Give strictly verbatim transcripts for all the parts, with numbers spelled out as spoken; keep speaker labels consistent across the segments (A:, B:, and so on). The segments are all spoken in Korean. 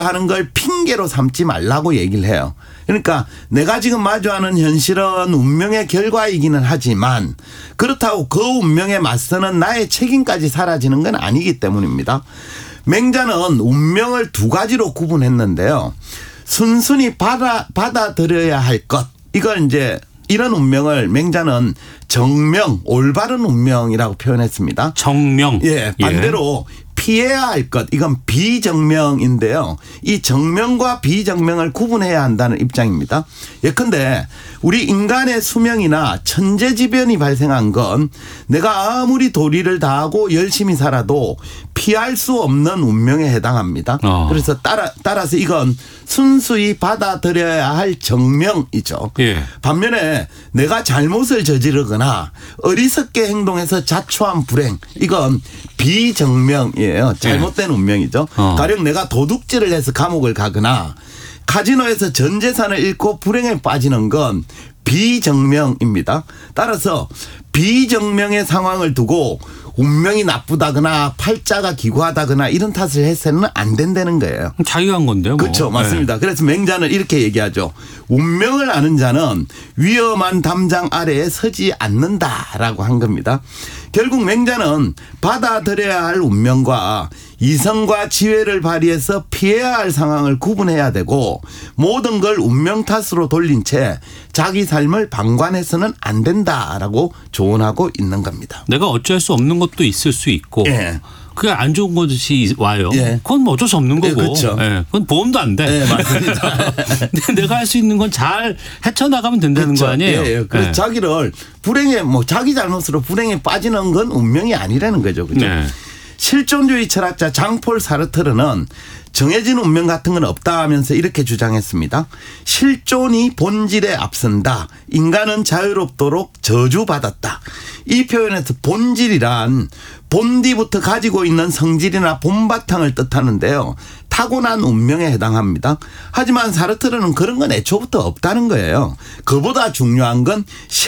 A: 하는 걸 핑계로 삼지 말라고 얘기를 해요. 그러니까 내가 지금 마주하는 현실은 운명의 결과이기는 하지만 그렇다고 그 운명에 맞서는 나의 책임까지 사라지는 건 아니기 때문입니다. 맹자는 운명을 두 가지로 구분했는데요. 순순히 받아, 받아들여야 할 것. 이걸 이제 이런 운명을 맹자는 정명, 올바른 운명이라고 표현했습니다.
B: 정명.
A: 예, 반대로 예. 피해야 할 것. 이건 비정명인데요. 이 정명과 비정명을 구분해야 한다는 입장입니다. 예컨대 우리 인간의 수명이나 천재지변이 발생한 건 내가 아무리 도리를 다하고 열심히 살아도 피할 수 없는 운명에 해당합니다. 어. 그래서 따라, 따라서 이건 순수히 받아들여야 할 정명이죠. 예. 반면에 내가 잘못을 저지르거나 어리석게 행동해서 자초한 불행, 이건 비정명이에요. 잘못된 예. 운명이죠. 어. 가령 내가 도둑질을 해서 감옥을 가거나 카지노에서 전 재산을 잃고 불행에 빠지는 건 비정명입니다. 따라서 비정명의 상황을 두고 운명이 나쁘다거나 팔자가 기구하다거나 이런 탓을 해서는 안 된다는 거예요.
B: 자기가 한 건데요. 뭐.
A: 그렇죠. 맞습니다. 네. 그래서 맹자는 이렇게 얘기하죠. 운명을 아는 자는 위험한 담장 아래에 서지 않는다라고 한 겁니다. 결국 맹자는 받아들여야 할 운명과 이성과 지혜를 발휘해서 피해야 할 상황을 구분해야 되고 모든 걸 운명 탓으로 돌린 채 자기 삶을 방관해서는 안 된다라고 조언하고 있는 겁니다.
B: 내가 어쩔 수 없는 것도 있을 수 있고 예. 그게 안 좋은 것이 와요. 예. 그건 뭐 어쩔 수 없는 거고. 예, 그렇죠. 예. 그건 보험도 안 돼.
A: 예, 맞습니다.
B: 내가 할 수 있는 건 잘 헤쳐나가면 된다는 그렇죠. 거 아니에요.
A: 예, 예. 그래서 예. 자기를 불행에 뭐 자기 잘못으로 불행에 빠지는 건 운명이 아니라는 거죠. 그렇죠. 네. 실존주의 철학자 장폴 사르트르는 정해진 운명 같은 건 없다 하면서 이렇게 주장했습니다. 실존이 본질에 앞선다. 인간은 자유롭도록 저주받았다. 이 표현에서 본질이란 본디부터 가지고 있는 성질이나 본바탕을 뜻하는데요. 타고난 운명에 해당합니다. 하지만 사르트르는 그런 건 애초부터 없다는 거예요. 그보다 중요한 건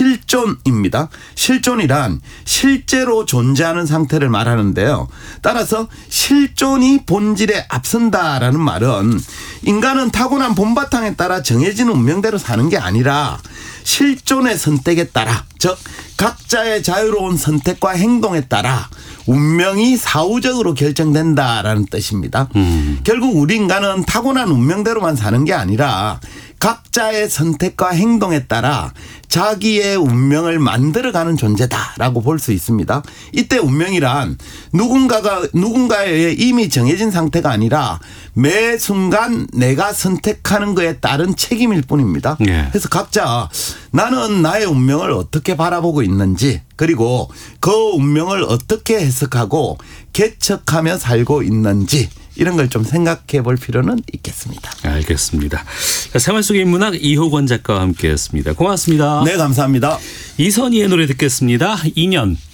A: 실존입니다. 실존이란 실제로 존재하는 상태를 말하는데요. 따라서 실존이 본질에 앞선다라는 말은 인간은 타고난 본바탕에 따라 정해진 운명대로 사는 게 아니라 실존의 선택에 따라, 즉 각자의 자유로운 선택과 행동에 따라 운명이 사후적으로 결정된다라는 뜻입니다. 음. 결국 우리 인간은 타고난 운명대로만 사는 게 아니라 각자의 선택과 행동에 따라 자기의 운명을 만들어가는 존재다라고 볼 수 있습니다. 이때 운명이란 누군가가 누군가에 의해 이미 정해진 상태가 아니라 매 순간 내가 선택하는 것에 따른 책임일 뿐입니다. 네. 그래서 각자 나는 나의 운명을 어떻게 바라보고 있는지 그리고 그 운명을 어떻게 해석하고 개척하며 살고 있는지 이런 걸 좀 생각해 볼 필요는 있겠습니다.
B: 알겠습니다. 생활 속의 인문학 이호건 작가와 함께했습니다. 고맙습니다.
A: 네, 감사합니다.
B: 이선희의 노래 듣겠습니다. 인연.